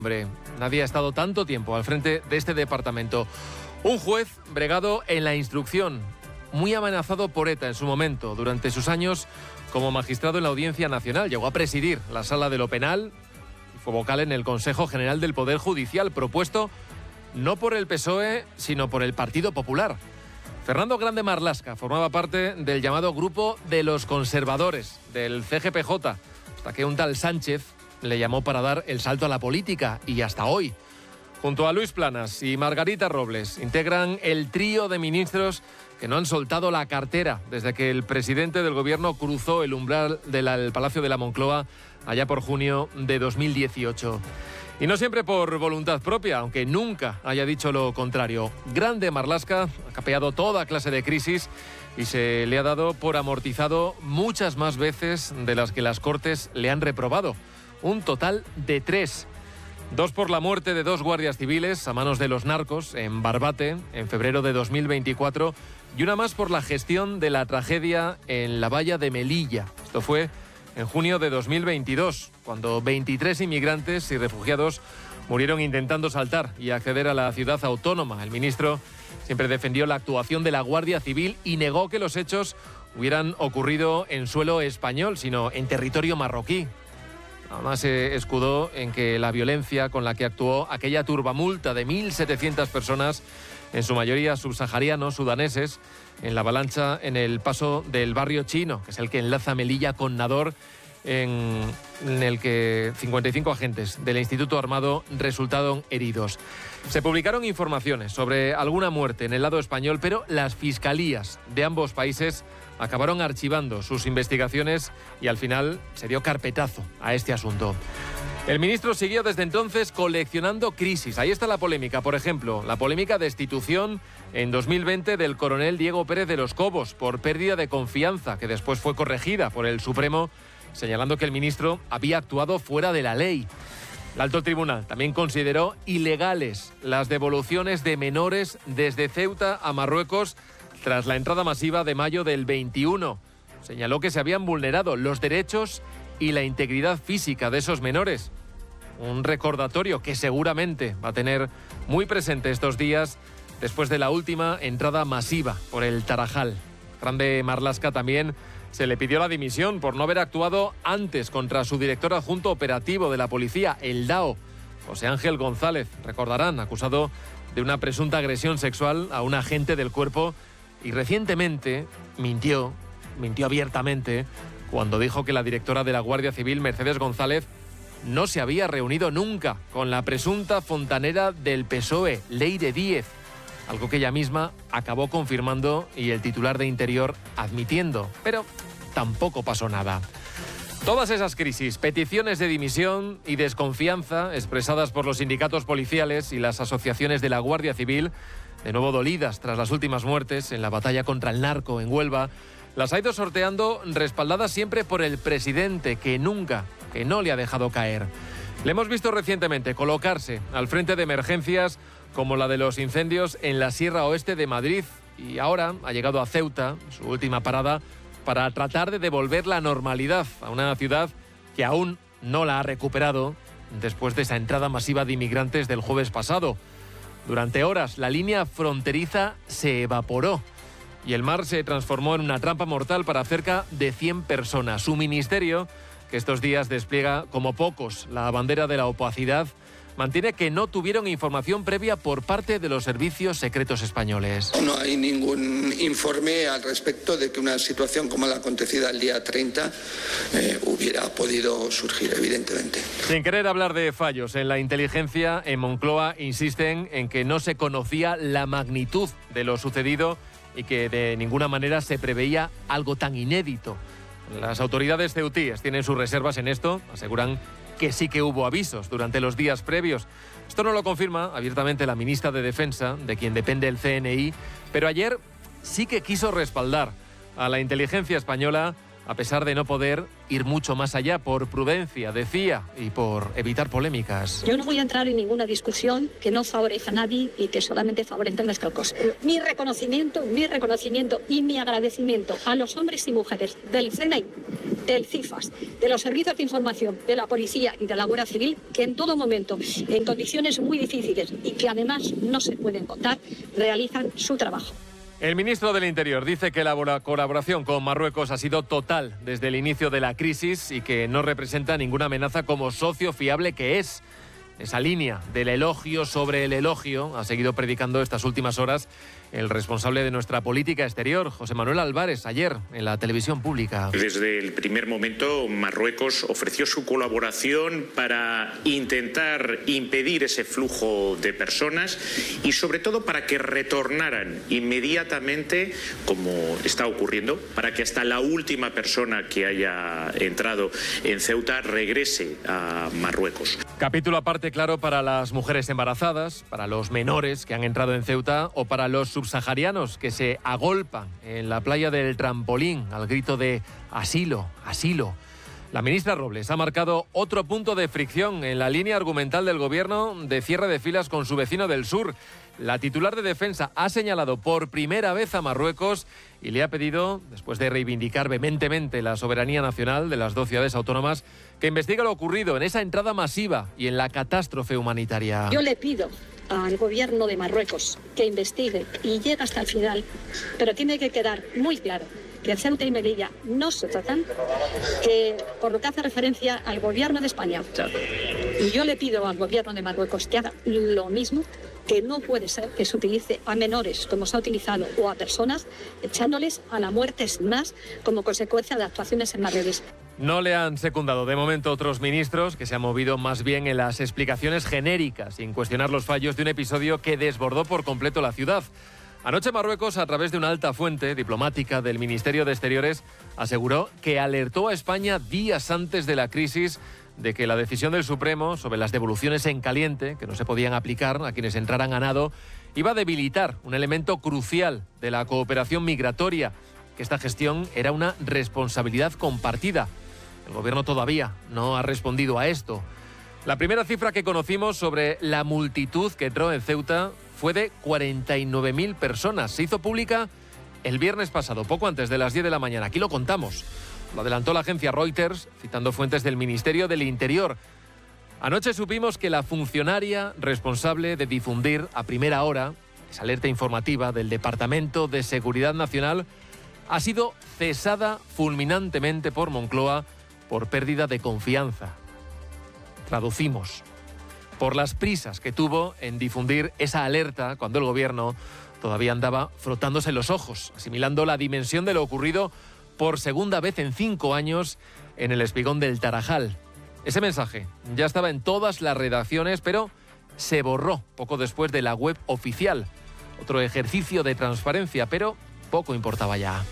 Hombre, nadie ha estado tanto tiempo al frente de este departamento. Un juez bregado en la instrucción, muy amenazado por ETA en su momento. Durante sus años como magistrado en la Audiencia Nacional, llegó a presidir la Sala de lo Penal y fue vocal en el Consejo General del Poder Judicial, propuesto no por el PSOE, sino por el Partido Popular. Fernando Grande Marlaska formaba parte del llamado Grupo de los Conservadores, del CGPJ, hasta que un tal Sánchez le llamó para dar el salto a la política, y hasta hoy. Junto a Luis Planas y Margarita Robles integran el trío de ministros que no han soltado la cartera desde que el presidente del gobierno cruzó el umbral del Palacio de la Moncloa allá por junio de 2018. Y no siempre por voluntad propia, aunque nunca haya dicho lo contrario. Grande Marlaska ha capeado toda clase de crisis y se le ha dado por amortizado muchas más veces de las que las Cortes le han reprobado. Un total de 3. 2 por la muerte de 2 guardias civiles a manos de los narcos en Barbate en febrero de 2024 y una más por la gestión de la tragedia en la valla de Melilla. Esto fue en junio de 2022, cuando 23 inmigrantes y refugiados murieron intentando saltar y acceder a la ciudad autónoma. El ministro siempre defendió la actuación de la Guardia Civil y negó que los hechos hubieran ocurrido en suelo español, sino en territorio marroquí. Además se escudó en que la violencia con la que actuó aquella turbamulta de 1.700 personas, en su mayoría subsaharianos, sudaneses, en la avalancha en el paso del barrio chino, que es el que enlaza Melilla con Nador, en el que 55 agentes del Instituto Armado resultaron heridos. Se publicaron informaciones sobre alguna muerte en el lado español, pero las fiscalías de ambos países acabaron archivando sus investigaciones y al final se dio carpetazo a este asunto. El ministro siguió desde entonces coleccionando crisis. Ahí está la polémica, por ejemplo, la polémica destitución en 2020 del coronel Diego Pérez de los Cobos por pérdida de confianza, que después fue corregida por el Supremo, señalando que el ministro había actuado fuera de la ley. El Alto Tribunal también consideró ilegales las devoluciones de menores desde Ceuta a Marruecos tras la entrada masiva de mayo del 21. Señaló que se habían vulnerado los derechos y la integridad física de esos menores. Un recordatorio que seguramente va a tener muy presente estos días después de la última entrada masiva por el Tarajal. Grande Marlaska también se le pidió la dimisión por no haber actuado antes contra su director adjunto operativo de la policía, el DAO, José Ángel González. Recordarán, acusado de una presunta agresión sexual a un agente del cuerpo, y recientemente mintió abiertamente cuando dijo que la directora de la Guardia Civil, Mercedes González, no se había reunido nunca con la presunta fontanera del PSOE, Leire Díez, algo que ella misma acabó confirmando y el titular de Interior admitiendo, pero tampoco pasó nada. Todas esas crisis, peticiones de dimisión y desconfianza expresadas por los sindicatos policiales y las asociaciones de la Guardia Civil, de nuevo dolidas tras las últimas muertes en la batalla contra el narco en Huelva, las ha ido sorteando respaldadas siempre por el presidente, que no le ha dejado caer. Le hemos visto recientemente colocarse al frente de emergencias como la de los incendios en la Sierra Oeste de Madrid, y ahora ha llegado a Ceuta, su última parada, para tratar de devolver la normalidad a una ciudad que aún no la ha recuperado después de esa entrada masiva de inmigrantes del jueves pasado. Durante horas la línea fronteriza se evaporó y el mar se transformó en una trampa mortal para cerca de 100 personas. Su ministerio, que estos días despliega como pocos la bandera de la opacidad, mantiene que no tuvieron información previa por parte de los servicios secretos españoles. No hay ningún informe al respecto de que una situación como la acontecida el día 30 hubiera podido surgir, evidentemente. Sin querer hablar de fallos en la inteligencia, en Moncloa insisten en que no se conocía la magnitud de lo sucedido y que de ninguna manera se preveía algo tan inédito. Las autoridades ceutíes tienen sus reservas en esto, aseguran que sí que hubo avisos durante los días previos. Esto no lo confirma abiertamente la ministra de Defensa, de quien depende el CNI, pero ayer sí que quiso respaldar a la inteligencia española, a pesar de no poder ir mucho más allá por prudencia, decía, y por evitar polémicas. Yo no voy a entrar en ninguna discusión que no favorezca a nadie y que solamente favorezca nuestra causa. Mi reconocimiento y mi agradecimiento a los hombres y mujeres del CNI, del CIFAS, de los servicios de información, de la policía y de la Guardia Civil, que en todo momento, en condiciones muy difíciles y que además no se pueden contar, realizan su trabajo. El ministro del Interior dice que la colaboración con Marruecos ha sido total desde el inicio de la crisis y que no representa ninguna amenaza como socio fiable que es. Esa línea del elogio sobre el elogio ha seguido predicando estas últimas horas el responsable de nuestra política exterior, José Manuel Álvarez, ayer en la televisión pública. Desde el primer momento, Marruecos ofreció su colaboración para intentar impedir ese flujo de personas y sobre todo para que retornaran inmediatamente, como está ocurriendo, para que hasta la última persona que haya entrado en Ceuta regrese a Marruecos. Capítulo aparte, claro, para las mujeres embarazadas, para los menores que han entrado en Ceuta o para los subsaharianos que se agolpan en la playa del Trampolín al grito de asilo, asilo. La ministra Robles ha marcado otro punto de fricción en la línea argumental del gobierno de cierre de filas con su vecino del sur. La titular de Defensa ha señalado por primera vez a Marruecos y le ha pedido, después de reivindicar vehementemente la soberanía nacional de las 2 ciudades autónomas, que investigue lo ocurrido en esa entrada masiva y en la catástrofe humanitaria. Yo le pido al gobierno de Marruecos que investigue y llegue hasta el final, pero tiene que quedar muy claro que Ceuta y Melilla no se tratan, que por lo que hace referencia al gobierno de España, y yo le pido al gobierno de Marruecos que haga lo mismo, que no puede ser que se utilice a menores como se ha utilizado o a personas echándoles a la muerte sin más como consecuencia de actuaciones en Marruecos. No le han secundado de momento otros ministros que se han movido más bien en las explicaciones genéricas, sin cuestionar los fallos de un episodio que desbordó por completo la ciudad. Anoche Marruecos, a través de una alta fuente diplomática del Ministerio de Exteriores, aseguró que alertó a España días antes de la crisis de que la decisión del Supremo sobre las devoluciones en caliente, que no se podían aplicar a quienes entraran a nado, iba a debilitar un elemento crucial de la cooperación migratoria, que esta gestión era una responsabilidad compartida. El gobierno todavía no ha respondido a esto. La primera cifra que conocimos sobre la multitud que entró en Ceuta fue de 49.000 personas. Se hizo pública el viernes pasado, poco antes de las 10 de la mañana. Aquí lo contamos. Lo adelantó la agencia Reuters, citando fuentes del Ministerio del Interior. Anoche supimos que la funcionaria responsable de difundir a primera hora esa alerta informativa del Departamento de Seguridad Nacional ha sido cesada fulminantemente por Moncloa por pérdida de confianza. Traducimos, por las prisas que tuvo en difundir esa alerta cuando el gobierno todavía andaba frotándose los ojos, asimilando la dimensión de lo ocurrido por segunda vez en 5 años en el espigón del Tarajal. Ese mensaje ya estaba en todas las redacciones, pero se borró poco después de la web oficial. Otro ejercicio de transparencia, pero poco importaba ya.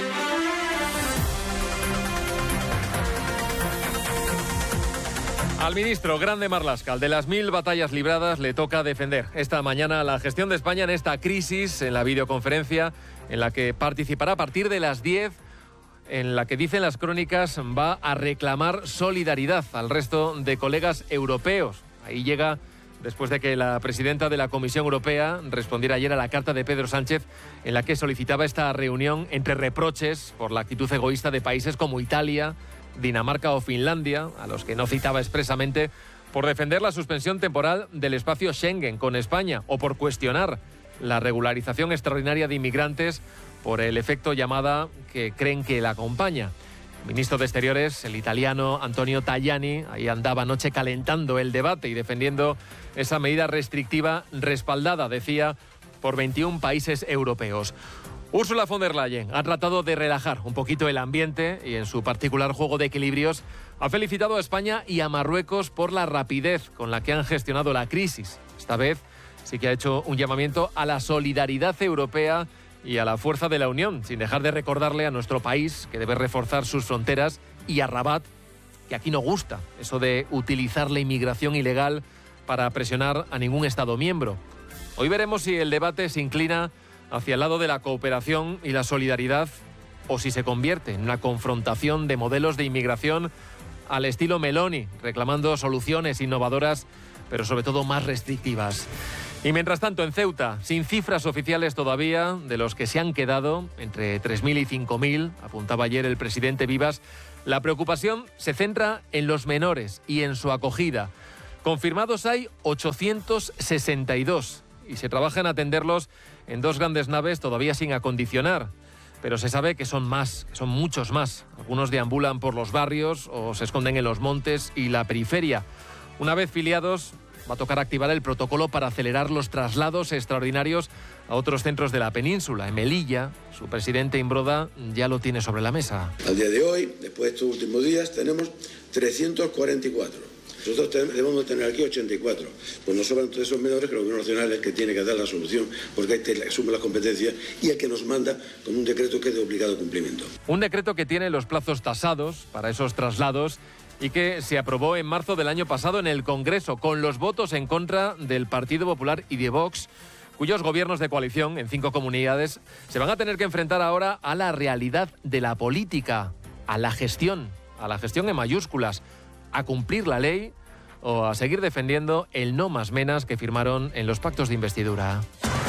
Al ministro Grande Marlaska, de las 1000 batallas libradas, le toca defender esta mañana la gestión de España en esta crisis, en la videoconferencia en la que participará a partir de las 10, en la que dicen las crónicas va a reclamar solidaridad al resto de colegas europeos. Ahí llega después de que la presidenta de la Comisión Europea respondiera ayer a la carta de Pedro Sánchez en la que solicitaba esta reunión entre reproches por la actitud egoísta de países como Italia, Dinamarca o Finlandia, a los que no citaba expresamente, por defender la suspensión temporal del espacio Schengen con España o por cuestionar la regularización extraordinaria de inmigrantes por el efecto llamada que creen que la acompaña. El ministro de Exteriores, el italiano Antonio Tajani, ahí andaba anoche calentando el debate y defendiendo esa medida restrictiva respaldada, decía, por 21 países europeos. Ursula von der Leyen ha tratado de relajar un poquito el ambiente y en su particular juego de equilibrios ha felicitado a España y a Marruecos por la rapidez con la que han gestionado la crisis. Esta vez sí que ha hecho un llamamiento a la solidaridad europea y a la fuerza de la Unión, sin dejar de recordarle a nuestro país que debe reforzar sus fronteras y a Rabat, que aquí no gusta eso de utilizar la inmigración ilegal para presionar a ningún Estado miembro. Hoy veremos si el debate se inclina hacia el lado de la cooperación y la solidaridad o si se convierte en una confrontación de modelos de inmigración al estilo Meloni, reclamando soluciones innovadoras, pero sobre todo más restrictivas. Y mientras tanto, en Ceuta, sin cifras oficiales todavía de los que se han quedado, entre 3.000 y 5.000, apuntaba ayer el presidente Vivas, La preocupación se centra en los menores y en su acogida. Confirmados hay 862 y se trabaja en atenderlos en 2 grandes naves todavía sin acondicionar. Pero se sabe que son más, que son muchos más. Algunos deambulan por los barrios o se esconden en los montes y la periferia. Una vez filiados, va a tocar activar el protocolo para acelerar los traslados extraordinarios a otros centros de la península. En Melilla, su presidente Imbroda ya lo tiene sobre la mesa. Al día de hoy, después de estos últimos días, tenemos 344. Nosotros debemos tener aquí 84. Pues nos sobran todos esos menores que el Gobierno Nacional es el que tiene que dar la solución, porque ahí asume las competencias y el que nos manda con un decreto que es de obligado cumplimiento. Un decreto que tiene los plazos tasados para esos traslados y que se aprobó en marzo del año pasado en el Congreso, con los votos en contra del Partido Popular y de Vox, cuyos gobiernos de coalición en 5 comunidades se van a tener que enfrentar ahora a la realidad de la política, a la gestión en mayúsculas, a cumplir la ley o a seguir defendiendo el no más menas que firmaron en los pactos de investidura.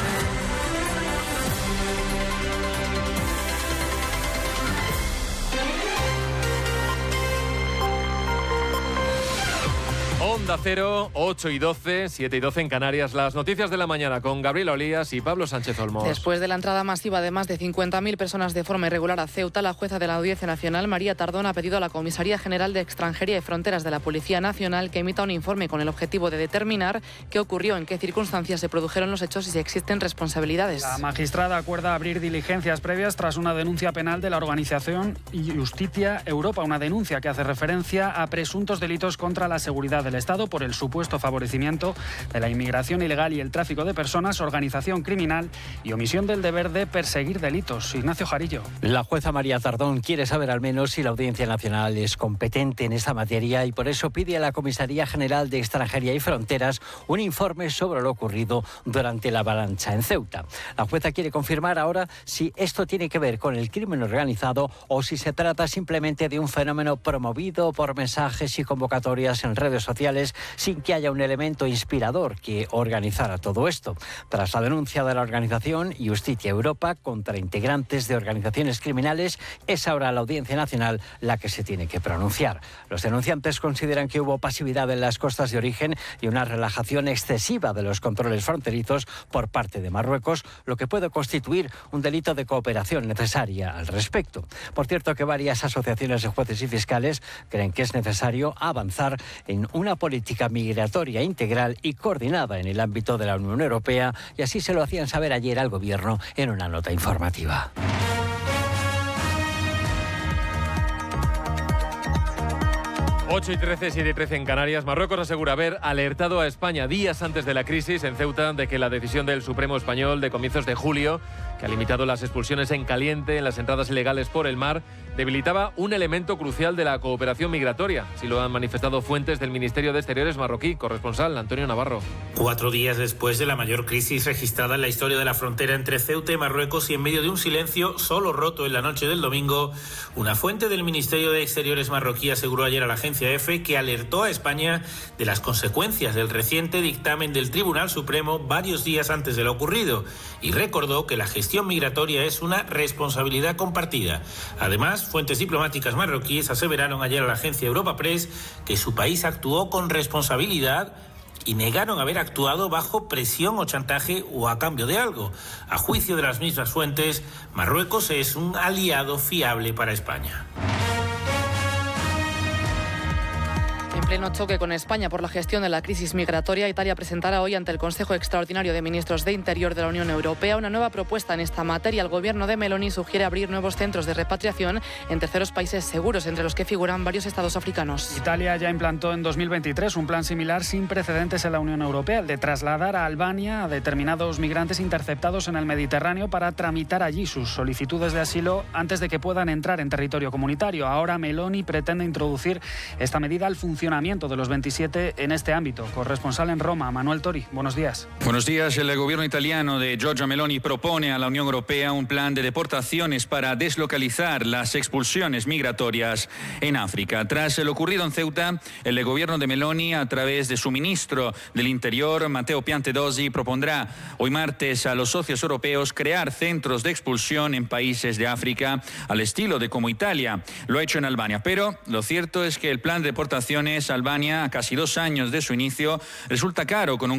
Onda Cero, 8 y 12, 7 y 12 en Canarias. Las noticias de la mañana con Gabriela Olías y Pablo Sánchez Olmos. Después de la entrada masiva de más de 50.000 personas de forma irregular a Ceuta, la jueza de la Audiencia Nacional, María Tardón, ha pedido a la Comisaría General de Extranjería y Fronteras de la Policía Nacional que emita un informe con el objetivo de determinar qué ocurrió, en qué circunstancias se produjeron los hechos y si existen responsabilidades. La magistrada acuerda abrir diligencias previas tras una denuncia penal de la organización Justitia Europa, una denuncia que hace referencia a presuntos delitos contra la seguridad del Estado por el supuesto favorecimiento de la inmigración ilegal y el tráfico de personas, organización criminal y omisión del deber de perseguir delitos. Ignacio Jarillo. La jueza María Tardón quiere saber al menos si la Audiencia Nacional es competente en esta materia y por eso pide a la Comisaría General de Extranjería y Fronteras un informe sobre lo ocurrido durante la avalancha en Ceuta. La jueza quiere confirmar ahora si esto tiene que ver con el crimen organizado o si se trata simplemente de un fenómeno promovido por mensajes y convocatorias en redes sociales sin que haya un elemento inspirador que organizara todo esto. Tras la denuncia de la organización Justitia Europa contra integrantes de organizaciones criminales, es ahora la Audiencia Nacional la que se tiene que pronunciar. Los denunciantes consideran que hubo pasividad en las costas de origen y una relajación excesiva de los controles fronterizos por parte de Marruecos, lo que puede constituir un delito de cooperación necesaria al respecto. Por cierto, que varias asociaciones de jueces y fiscales creen que es necesario avanzar en una política migratoria integral y coordinada en el ámbito de la Unión Europea, y así se lo hacían saber ayer al Gobierno en una nota informativa. 8 y 13, 7 y 13 en Canarias. Marruecos asegura haber alertado a España días antes de la crisis en Ceuta de que la decisión del Supremo Español de comienzos de julio, que ha limitado las expulsiones en caliente en las entradas ilegales por el mar, debilitaba un elemento crucial de la cooperación migratoria. Así lo han manifestado fuentes del Ministerio de Exteriores marroquí. Corresponsal Antonio Navarro. 4 días después de la mayor crisis registrada en la historia de la frontera entre Ceuta y Marruecos y en medio de un silencio solo roto en la noche del domingo, una fuente del Ministerio de Exteriores marroquí aseguró ayer a la agencia EFE que alertó a España de las consecuencias del reciente dictamen del Tribunal Supremo varios días antes de lo ocurrido y recordó que la gestión migratoria es una responsabilidad compartida. Además, fuentes diplomáticas marroquíes aseveraron ayer a la agencia Europa Press que su país actuó con responsabilidad y negaron haber actuado bajo presión o chantaje o a cambio de algo. A juicio de las mismas fuentes, Marruecos es un aliado fiable para España. En pleno choque con España por la gestión de la crisis migratoria, Italia presentará hoy ante el Consejo Extraordinario de Ministros de Interior de la Unión Europea una nueva propuesta en esta materia. El gobierno de Meloni sugiere abrir nuevos centros de repatriación en terceros países seguros, entre los que figuran varios estados africanos. Italia ya implantó en 2023 un plan similar sin precedentes en la Unión Europea, el de trasladar a Albania a determinados migrantes interceptados en el Mediterráneo para tramitar allí sus solicitudes de asilo antes de que puedan entrar en territorio comunitario. Ahora Meloni pretende introducir esta medida al funcionamiento posicionamiento de los 27 en este ámbito. Corresponsal en Roma, Manuel Tori. Buenos días. Buenos días. El gobierno italiano de Giorgia Meloni propone a la Unión Europea un plan de deportaciones para deslocalizar las expulsiones migratorias en África. Tras lo ocurrido en Ceuta, el gobierno de Meloni, a través de su ministro del Interior, Matteo Piantedosi, propondrá hoy martes a los socios europeos crear centros de expulsión en países de África al estilo de como Italia lo ha hecho en Albania. Pero lo cierto es que el plan de deportaciones a Albania, a casi 2 años de su inicio, resulta caro, con un